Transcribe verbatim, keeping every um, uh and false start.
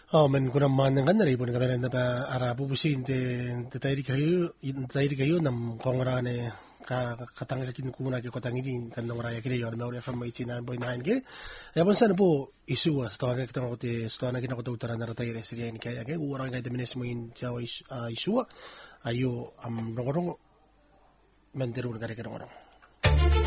Oh, men kuna manang kan nari pun kabaran na ba ara bubusin te te tairi kayo tairi kayo nam kongrane ka katang kin kuna ke katang ini kan nang raya kire yon meure from eighty nine point nine ke ya pun sana po isu as to kita ko te sto na kinako utara na tairi siriya ni kaya ke urang kay temenes mo in jawa isu ayo am rongorong menteru ngare ke rongorong